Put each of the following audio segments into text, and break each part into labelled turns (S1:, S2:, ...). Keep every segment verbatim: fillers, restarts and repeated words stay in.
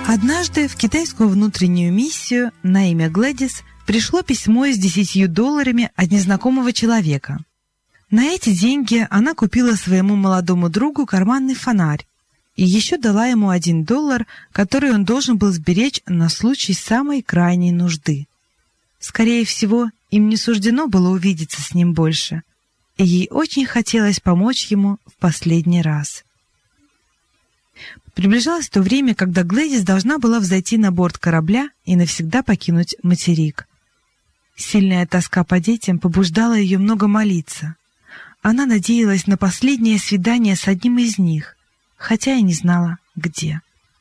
S1: Однажды в китайскую внутреннюю миссию на имя Глэдис пришло письмо с десятью долларами от незнакомого человека. На эти деньги она купила своему молодому другу карманный фонарь и еще дала ему один доллар, который он должен был сберечь на случай самой крайней нужды. Скорее всего, им не суждено было увидеться с ним больше, и ей очень хотелось помочь ему в последний раз. Приближалось то время, когда Глэдис должна была взойти на борт корабля и навсегда покинуть материк. Сильная тоска по детям побуждала ее много молиться. Она надеялась на последнее свидание с одним из них, хотя и не знала, где.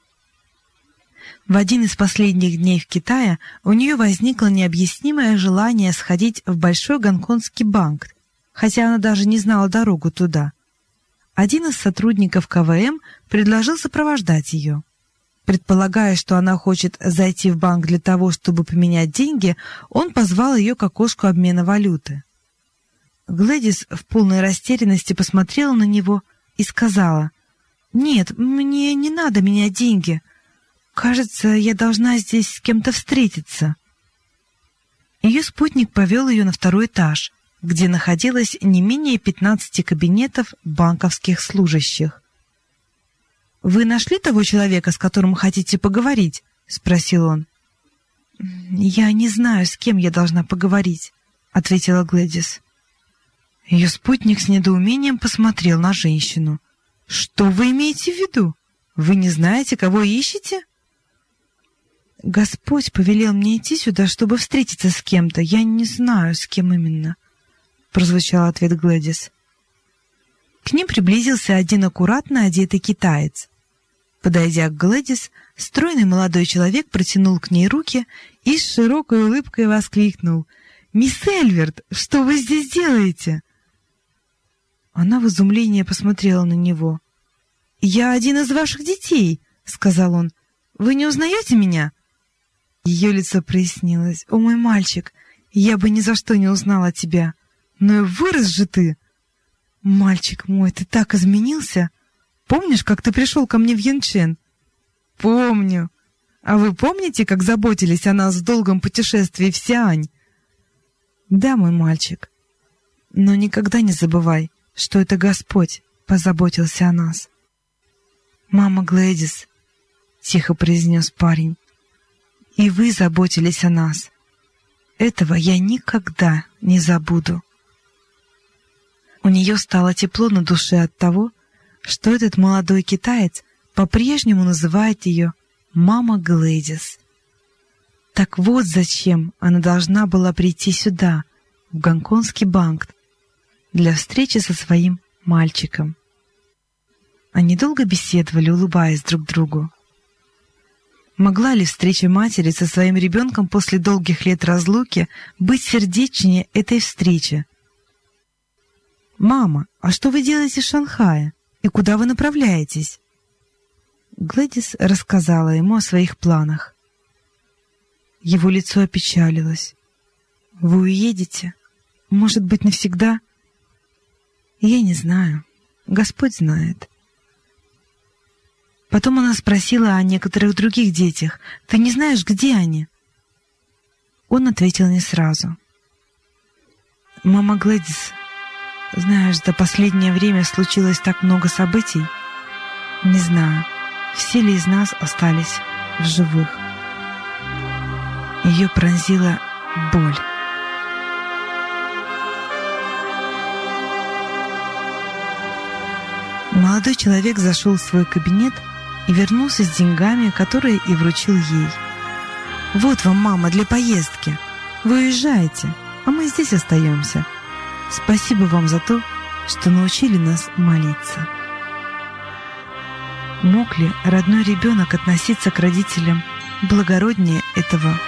S1: В один из последних дней в Китае у нее возникло необъяснимое желание сходить в Большой Гонконгский банк, хотя она даже не знала дорогу туда. Один из сотрудников ка вэ эм предложил сопровождать ее. Предполагая, что она хочет зайти в банк для того, чтобы поменять деньги, он позвал ее к окошку обмена валюты. Глэдис в полной растерянности посмотрела на него и сказала: «Нет, мне не надо менять деньги. Кажется, я должна здесь с кем-то встретиться». Ее спутник повел ее на второй этаж, где находилось не менее пятнадцати кабинетов банковских служащих. «Вы нашли того человека, с которым хотите поговорить?» — спросил он. «Я не знаю, с кем я должна поговорить», — ответила Глэдис. Ее спутник с недоумением посмотрел на женщину. «Что вы имеете в виду? Вы не знаете, кого ищете?» «Господь повелел мне идти сюда, чтобы встретиться с кем-то. Я не знаю, с кем именно», — прозвучал ответ Глэдис. К ним приблизился один аккуратно одетый китаец. Подойдя к Глэдис, стройный молодой человек протянул к ней руки и с широкой улыбкой воскликнул: «Мисс Эльверт, что вы здесь делаете?» Она в изумлении посмотрела на него. «Я один из ваших детей», — сказал он. «Вы не узнаете меня?» Ее лицо прояснилось. «О, мой мальчик, я бы ни за что не узнала тебя. Но и вырос же ты! Мальчик мой, ты так изменился! Помнишь, как ты пришел ко мне в Юнчэн?» «Помню. А вы помните, как заботились о нас в долгом путешествии в Сиань?» «Да, мой мальчик. Но никогда не забывай, что это Господь позаботился о нас». «Мама Глэдис», — тихо произнес парень, — «и вы заботились о нас. Этого я никогда не забуду». У нее стало тепло на душе от того, что этот молодой китаец по-прежнему называет ее «мама Глэдис». Так вот зачем она должна была прийти сюда, в Гонконгский банк, для встречи со своим мальчиком. Они долго беседовали, улыбаясь друг другу. Могла ли встреча матери со своим ребенком после долгих лет разлуки быть сердечнее этой встречи? «Мама, а что вы делаете в Шанхае? И куда вы направляетесь?» Глэдис рассказала ему о своих планах. Его лицо опечалилось. «Вы уедете? Может быть, навсегда?» «Я не знаю. Господь знает». Потом она спросила о некоторых других детях. «Ты не знаешь, где они?» Он ответил не сразу. «Мама Глэдис, знаешь, за последнее время случилось так много событий. Не знаю, все ли из нас остались в живых». Ее пронзила боль. Молодой человек зашел в свой кабинет и вернулся с деньгами, которые и вручил ей. «Вот вам, мама, для поездки. Вы уезжаете, а мы здесь остаемся. Спасибо вам за то, что научили нас молиться». Мог ли родной ребенок относиться к родителям благороднее этого